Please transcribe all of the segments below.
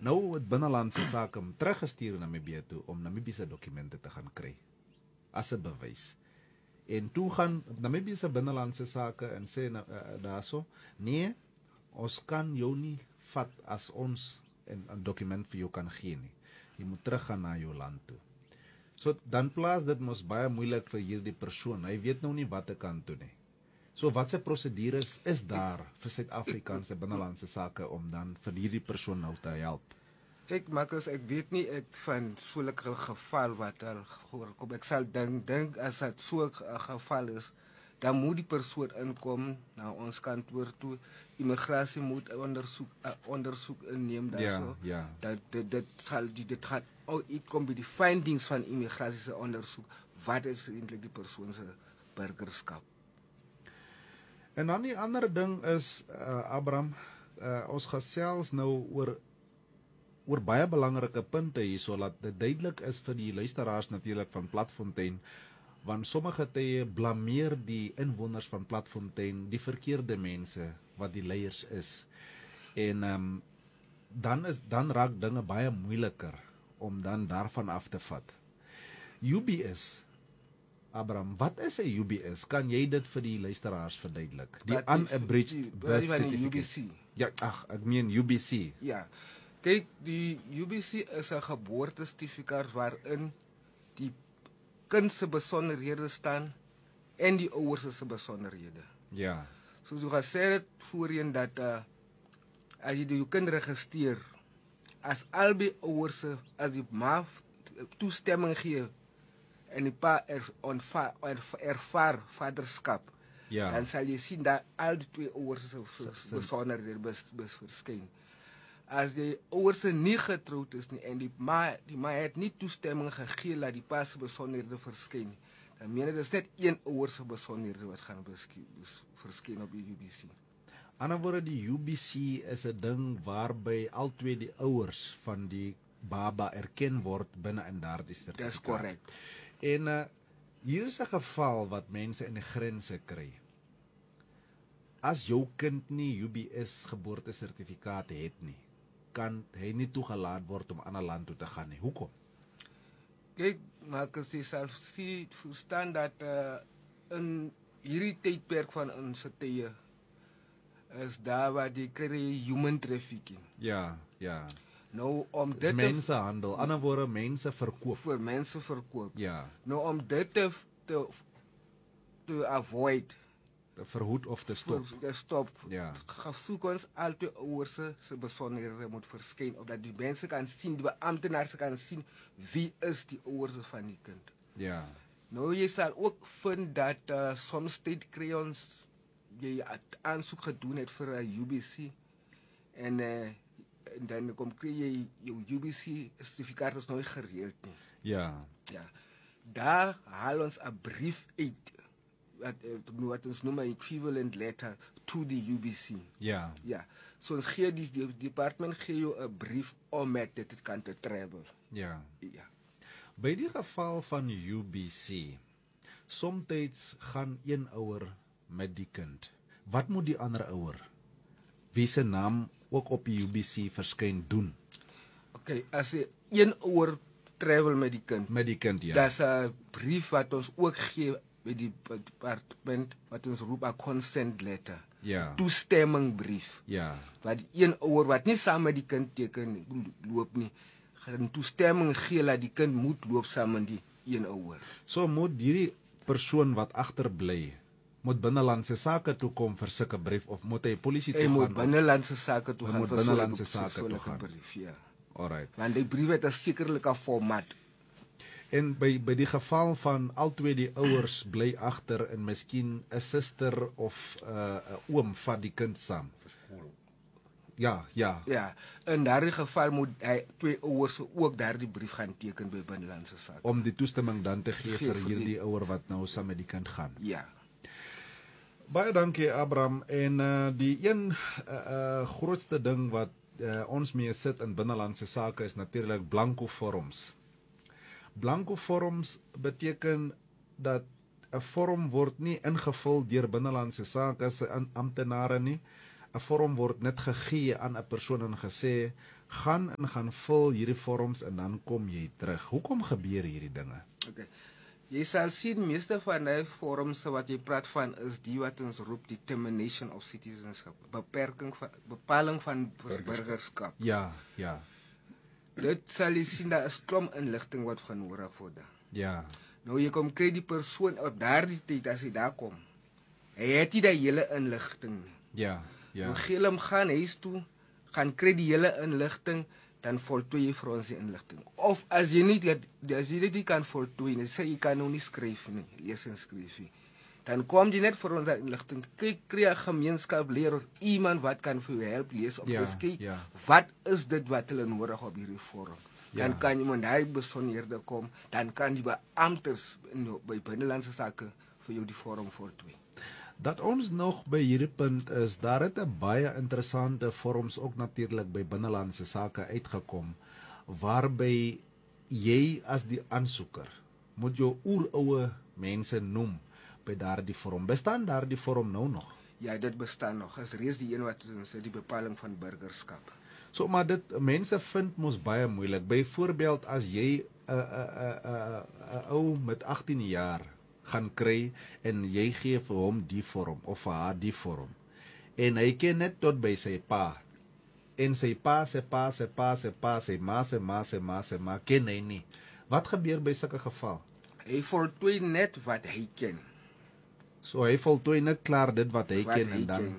Nou het binnelandse sake hom teruggestuur na Namibië toe om Namibiese dokumente te gaan kry as 'n bewys. En toe gaan Namibiese binnelandse sake en sê daarso, nee, ons kan jou nie vat as ons 'n dokument vir jou kan gee nie. Jy moet teruggaan na jou land toe. So dan plaas dit mos baie moeilik vir hierdie persoon. Hy weet nou nie wat ek kan doen nie. So wat se prosedures is daar vir Suid-Afrikaanse binnelandse sake om dan vir hierdie persoon nou te help? Kijk, Marcus, ek weet nie van so'n geval wat er voorkom. Ek sal dink as dit so'n geval is, dan moet die persoon inkom na ons kantoor toe. Immigrasie moet onderzoek inneem daarso. Ja. Dit gaat uitkom by die findings van immigrasie se onderzoek. Wat is eintlik die persoon se burgerskap? En dan die ander ding is, Abraham, ons gesels nou oor baie belangrike punte hierso, dat dit duidelik is vir die luisteraars natuurlik van Platfontein, want sommige tye blameer die inwoners van Platfontein die verkeerde mense wat die leiers is. En dan raak dinge baie moeiliker om dan daarvan af te vat. UBS, Abraham, wat is 'n UBS? Kan jy dit vir die luisteraars verduidelik? Die unabridged birth certificate. Ja, ek meen UBC. Ja. Kyk, die UBC is 'n geboortesertifikaat waarin die kind se besonderhede staan en die ouers se besonderhede. Ja. Soos jy gesê het voorheen dat as jy jou kind registreer, as albei ouers as die ma toestemming gee en die pa ervaar vaderskap, Ja. dan sal jy sien dat al die twee ouers se besonderhede verskyn. As die ouers nie getroud is nie en die ma het nie toestemming gegee dat die pa se besonderhede verskyn nie, dan meen dit is net een ouer se besonderhede wat gaan verskyn op die UBC. Ander woorde, die UBC is 'n ding waarby albei die ouers van die baba erken word binne in daardie sertifikaat. Dis korrek. En hier is 'n geval wat mense in die grense kry. As jou kind nie UBS geboortesertifikaat het nie, kan hy nie toegelaat word om aan 'n land toe te gaan nie. Hoekom? Kyk, maar ek sê verstaan dat in hierdie tydperk van ons tye is daar waar die kry human trafficking. Ja. Nou om dit mensenhandel, ander woorde mense verkoop. Vir mense verkoop. Ja. Nou om dit te avoid, Te verhoed of te stop. Ja. Soek ons altyd ouers se besonderhede moet verskyn, opdat die mense kan sien, die amptenare kan sien wie is die ouers van die kind. Ja. Nou jy sal ook vind dat soms tyd kry ons jy aansoek gedoen het vir 'n UBC en dan kom kry jy jou UBC sertifikaat is nog nie gereeld nie. Ja. Daar haal ons 'n brief uit wat ons noem 'n equivalent letter to the UBC. Ja. So ons gee die departement gee jou 'n brief om met dit te kan travel. Ja. Ja. By die geval van UBC, somtyds gaan een ouer met die kind. Wat moet die ander ouer, wie se naam ook op die UBC verskyn, doen? Okay, as een ouer travel met die kind, ja. Daar's 'n brief wat ons ook gee by die departement wat ons roep 'n consent letter. Ja. Toestemmingbrief. Ja. Wat een ouer wat nie saam met die kind teken loop nie, gaan toestemming gee dat die kind moet loop saam met die een ouer. So moet hierdie persoon wat agterbly moet binnelandse sake toe kom vir sulke brief of moet hy polisie toe gaan? Hy moet binnelandse sake toe gaan vir binnelandse sake toe gaan. Brief, ja. Alright. Want die brief het 'n sekerlike formaat. En by die geval van albei die ouers bly agter en miskien 'n suster of 'n oom vat die kind saam. Ja. In daardie geval moet hy twee ouers ook daardie brief gaan teken by binnelandse sake. Om die toestemming dan te gee vir hierdie ouer wat nou saam met die kind gaan. Ja. Baie dankie Abraham. En die een grootste ding wat ons mee sit in binnelandse sake is natuurlik blanco vorms. Blanco vorms beteken dat 'n vorm word nie ingevul deur binnelandse sake se amptenare nie. 'n Vorm word net gegee aan 'n persoon en gesê, gaan vul hierdie vorms en dan kom jy terug. Hoekom gebeur hierdie dinge? Okay. Jy sal sien meeste van die vorms wat jy praat van is die wat ons roep die termination of citizenship, bepaling van burgerskap. Ja. Dit sal jy sien daar is klomp inligting wat genodig word. Ja. Nou jy kom kry die persoon op daardie tyd as hy daar kom. Hy het nie die hele inligting nie. Ja. Nou gee hom gaan huis toe, gaan kry die hele inligting, dan voltooi jy vir ons die inligting. Of as jy dit nie kan voltooi nie, sê jy kan nou nie skryf nie, lees en skryf nie. Dan kom jy net vir ons die inligting. Kyk, kry 'n gemeenskap leer of iemand wat kan vir jou help lees op te kyk. Wat is dit wat hulle nodig op hierdie vorm? Dan kan iemand daai besonderhede kom, dan kan die beamptes by binnelandse sake vir jou die vorm voltooi. Dat ons nog by hierdie punt is, daar het 'n baie interessante vorms ook natuurlik by binnelandse sake uitgekom, waarby jy as die aansoeker moet jou oeroue mense noem by daardie vorm. Bestaan daardie vorm nou nog? Ja, dit bestaan nog. Is reeds die een wat ons die bepaling van burgerskap. So, maar dit mense vind mos baie moeilik. Byvoorbeeld as jy 'n ou met 18 jaar gaan kry en jy gee vir hom die vorm of vir haar die vorm. En hy ken net tot by sy pa. En sy pa, sy ma ken hy nie. Wat gebeur by sulke geval? Hy voltooi net wat hy ken. So hy voltooi net klaar dit wat hy ken en dan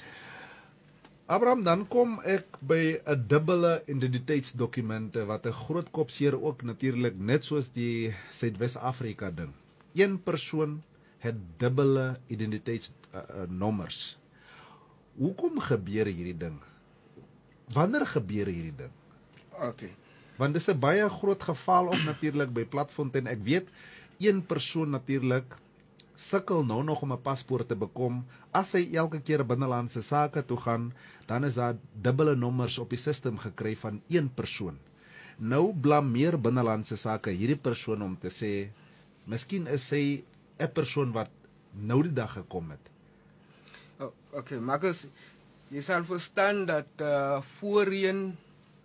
Abraham, dan kom ek by 'n dubbele identiteitsdokumente wat 'n groot kopseer ook natuurlik net soos die Suidwes-Afrika ding. Een persoon het dubbele identiteitsnommers. Hoekom gebeur hierdie ding? Wanneer gebeur hierdie ding? Okay. Want dis 'n baie groot geval ook natuurlik by Platfontein. Ek weet een persoon natuurlik sukkel nou nog om 'n paspoort te bekom. As hy elke keer binnelandse sake toe gaan, dan is daar dubbele nommers op die sisteem gekry van een persoon. Nou blameer binnelandse sake hierdie persoon om te sê, miskien is hy 'n persoon wat nou die dag gekom het. Okay, Marcus, jy sal verstaan dat voorheen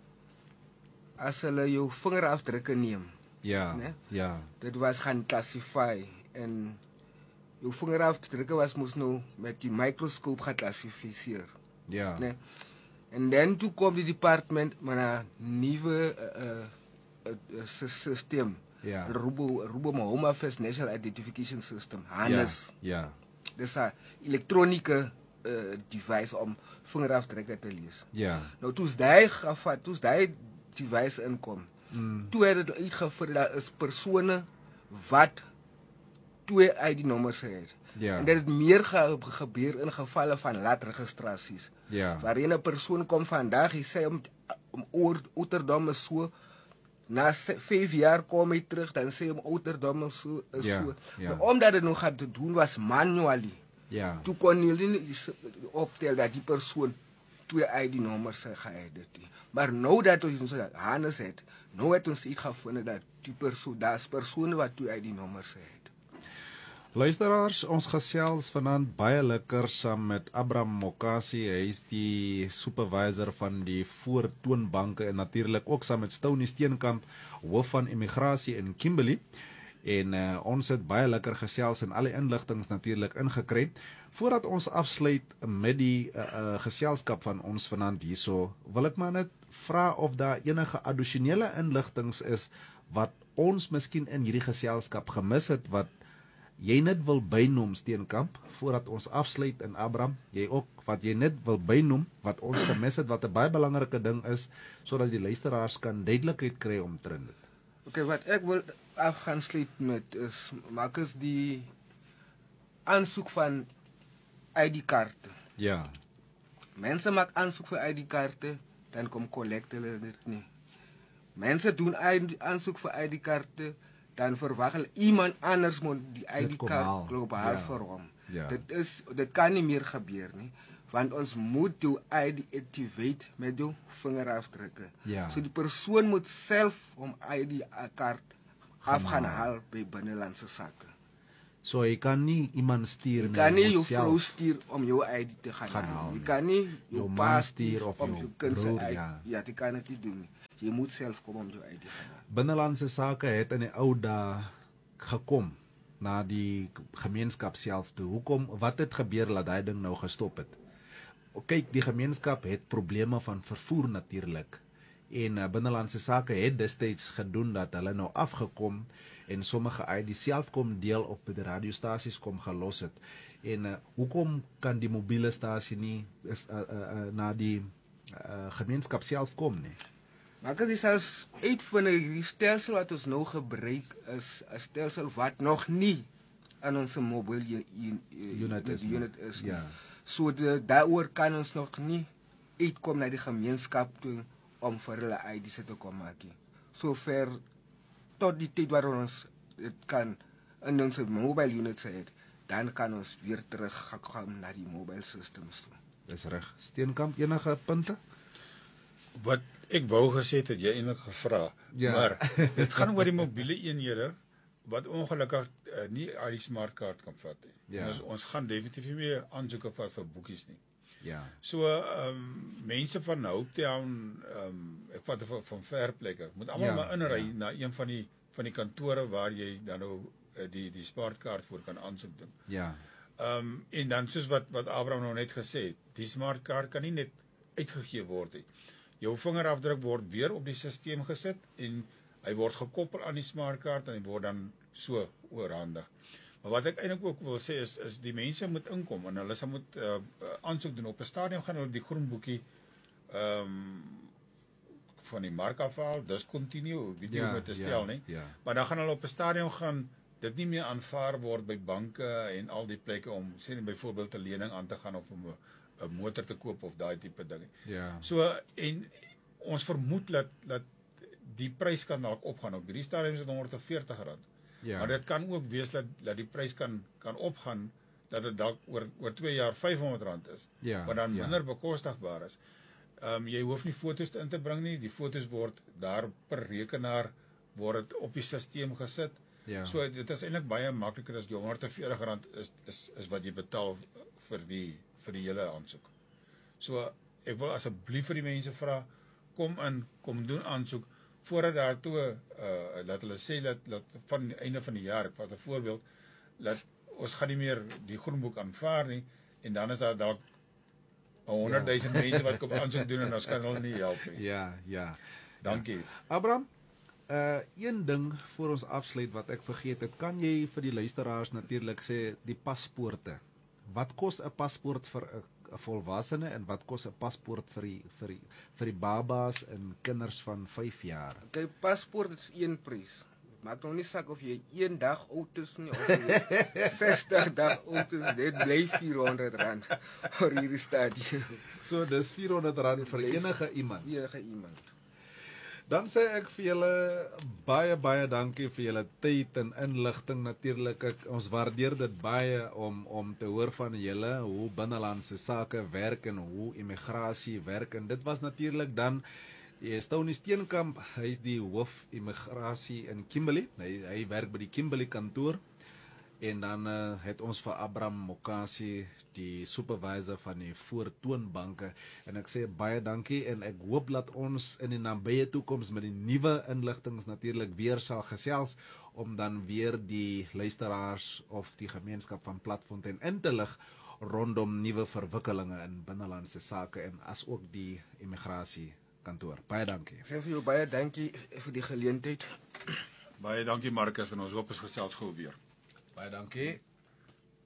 as hulle jou vingerafdrukke neem. Ja, nee? Ja. Dit was gaan klassify en jou vingerafdrukke moes nou met die mikroskoop geklassifiseer. Ja. Nee? En dan toe kom die departement met 'n nuwe systeem. Ja. Rubo Mahoma First National Identification System, HANIS. Ja. Dis 'n elektroniese device om vingerafdrukke te lees. Ja. Nou toe's daai device inkom. Toe het dit uitgevind dat is persone wat 2 ID-nommers het. Ja. En dit het meer gebeur in gevalle van laatregistrasies. Ja. Waarin 'n persoon kom vandag, hy sê om ouderdom is so, na 5 jaar kom hy terug, dan sê hom ouderdom is so. Ja. Maar omdat dit nog gaat doen was manually. Ja. Toe kon jullie optel dat die persoon 2 ID-nommers gehad het. Maar nou dat ons HANIS het, nou het ons iets gevonden dat die persoon, daar is persone wat 2 ID-nommers het. Luisteraars, ons gesels vanaand baie lekker saam met Abraham Mokasi. Hy is die supervisor van die voortoonbanke en natuurlik ook saam met Stony Steenkamp, hoof van immigrasie in Kimberley. En ons het baie lekker gesels en alle inligtings natuurlik ingekry. Voordat ons afsluit met die geselskap van ons vanaand hierso, wil ek maar net vra of daar enige addisionele inligtings is wat ons miskien in hierdie geselskap gemis het, wat jy net wil bynoem, Steenkamp, voordat ons afsluit. En Abraham, jy ook, wat jy net wil bynoem, wat ons gemis het, wat 'n baie belangrike ding is, sodat die luisteraars kan duidelikheid kry omtrent dit. Okay, wat ek wil af gaan sluit met is, Marcus, die aansoek van ID-kaarte. Ja. Mense maak aansoek vir ID-kaarte, dan kom collect hulle dit nie. Mense doen aansoek vir ID-kaarte, dan verwag hulle iemand anders moet die ID-kaart globaal vir hom. Ja. Dit kan nie meer gebeur nie, want ons moet jou ID activate met jou vingerafdrukke. Ja. So die persoon moet self hom ID-kaart af gaan haal by binnelandse sake. So jy kan nie iemand stuur Jy kan nie moet jou self vrou stuur om jou ID te gaan haal. Jy nie. kan nie jou Jou pa ma stuur stuur of om jou jou kind se broer, ID. ja. Ja, jy kan dit nie doen nie. Jy moet self kom om jou ID te gaan haal. Binnelandse sake het in die ou dae gekom na die gemeenskap self toe. Hoekom, wat het gebeur dat hy ding nou gestop het? Kyk, die gemeenskap het probleme van vervoer natuurlik. En binnelandse sake het destyds gedoen dat hulle nou afgekom en sommige ID self kom deel of by die radiostasies kom gelos het. En hoekom kan die mobiele stasie nie na die gemeenskap self kom nie? Maar ek is selfs uitvind die stelsel wat ons nou gebruik is 'n stelsel wat nog nie aan ons mobiele unit is nie. Ja. So daaroor kan ons nog nie uitkom na die gemeenskap toe om vir hulle ID's te kom maak nie. Sover tot die tyd waar ons dit kan in ons mobile units het, dan kan ons weer teruggaan na die mobile systems toe. Dis reg. Steenkamp, enige punte? Wat ek wou gesê het jy eintlik gevra, Ja. maar dit gaan oor die mobiele eenhede wat ongelukkig nie al die smartkaart kan vat nie. Ja. Ons gaan definitief nie meer aansoeke vat vir boekies nie. Ja. So mense van Hopetown, ek vat van ver plekke, moet almal maar inry na een van die kantore waar jy dan nou die smartkaart voor kan aansoek doen. Ja. En dan soos wat Abraham nou net gesê het, die smartkaart kan nie net uitgegee word nie. Jou vingerafdruk word weer op die stelsel gesit en hy word gekoppel aan die smartkaart en hy word dan so oorhandig. Maar wat ek eintlik ook wil sê is die mense moet inkom en hulle sal moet aansoek doen. Op 'n stadium gaan hulle die groen boekie van die mark afhaal, discontinue, weet jy hoe om dit te stel, nie? Ja. Maar dan gaan hulle op 'n stadium gaan dit nie meer aanvaar word by banke en al die plekke om sê net byvoorbeeld 'n lening aan te gaan of om 'n motor te koop of daai tipe ding. Ja. So en ons vermoed dat die prys kan dalk opgaan. Op hierdie stadium is dit R140. Ja. Maar dit kan ook wees dat die prys kan opgaan dat dit dalk oor 2 jaar R500 is. Ja, Wat dan ja. minder bekostigbaar is. Jy hoef nie foto's in te bring nie. Die foto's word daar per rekenaar word dit op die stelsel gesit. Ja. So dit is eintlik baie makliker as jou R140 is wat jy betaal vir die hele aansoek. So ek wil asseblief vir die mense vra, kom doen aansoek voordat daartoe dat hulle sê dat van die einde van die jaar, ek vat 'n voorbeeld, dat ons gaan nie meer die groenboek aanvaar nie en dan is daar dalk 100,000 mense wat kom aansoek doen en ons kan hulle nie help nie. Ja. Dankie. Abraham, een ding voor ons afsluit wat ek vergeet het, kan jy vir die luisteraars natuurlik sê die paspoorte. Wat kos 'n paspoort vir 'n volwassene en wat kos 'n paspoort vir die babas en kinders van 5 jaar? Kyk, paspoort is een prys. Maak nou nie saak of jy 1 dag oud is nie of jy 60 dag oud is, dit bly R400 vir hierdie stadium. So dis R400 vir enige iemand. Enige iemand. Dan sê ek vir julle baie dankie vir julle tyd en inligting natuurlik. Ons waardeer dit baie om te hoor van julle hoe binnelandse sake werk en hoe immigrasie werk. En dit was natuurlik dan Tony Steenkamp, hy is die hoof immigrasie in Kimberley. Hy werk by die Kimberley kantoor. En dan het ons vir Abraham Mokasi, die supervisor van die voortoonbanke. En ek sê baie dankie en ek hoop dat ons in die nabye toekoms met die nuwe inligtings natuurlik weer sal gesels om dan weer die luisteraars of die gemeenskap van Platfontein in te lig rondom nuwe verwikkelinge in binnelandse sake en as ook die immigrasie kantoor. Baie dankie. Ek sê vir jou baie dankie vir die geleentheid. Baie dankie Marcus en ons hoop ons gesels gou weer. Baie dankie.